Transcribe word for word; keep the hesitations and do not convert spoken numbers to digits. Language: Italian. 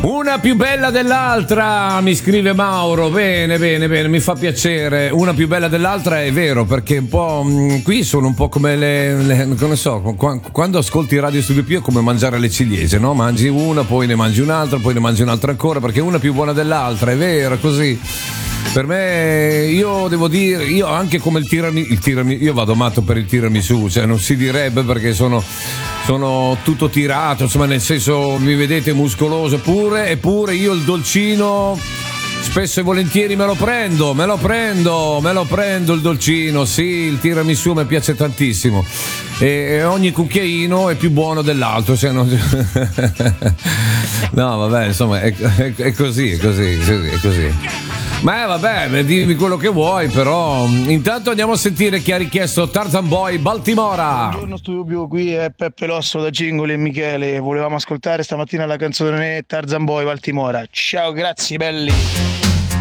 Una più bella dell'altra, mi scrive Mauro. Bene, bene, bene, mi fa piacere. Una più bella dell'altra è vero, perché un po' mh, qui sono un po' come le, le non so, quando ascolti Radio Studio Più è come mangiare le ciliegie, no? Mangi una, poi ne mangi un'altra, poi ne mangi un'altra ancora, perché una è più buona dell'altra, è vero, è così. Per me, io devo dire, io anche come il tiramisù, il tiramisù, io vado matto per il tiramisù, cioè non si direbbe perché sono, sono tutto tirato, insomma, nel senso, mi vedete muscoloso pure, eppure io il dolcino spesso e volentieri me lo prendo, me lo prendo, me lo prendo il dolcino, sì, il tiramisù mi piace tantissimo e, e ogni cucchiaino è più buono dell'altro, cioè non... no vabbè, insomma, è, è, è così, è così, è così, è così. Ma vabbè, dimmi quello che vuoi, però intanto andiamo a sentire chi ha richiesto Tarzan Boy Baltimora. Buongiorno Studio Più, qui è Peppe Losso da Cingoli e Michele. Volevamo ascoltare stamattina la canzone Tarzan Boy Baltimora. Ciao, grazie belli.